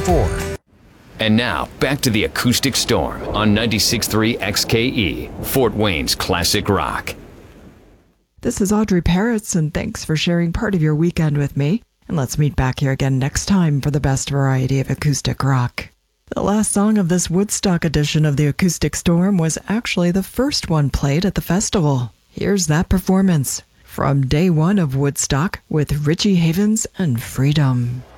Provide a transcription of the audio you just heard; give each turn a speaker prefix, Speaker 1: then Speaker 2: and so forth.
Speaker 1: 94.4.
Speaker 2: And now, back to the Acoustic Storm on 96.3 XKE, Fort Wayne's classic rock.
Speaker 3: This is Audrey Parrots, and thanks for sharing part of your weekend with me. And let's meet back here again next time for the best variety of acoustic rock. The last song of this Woodstock edition of the Acoustic Storm was actually the first one played at the festival. Here's that performance from day one of Woodstock with Richie Havens and Freedom.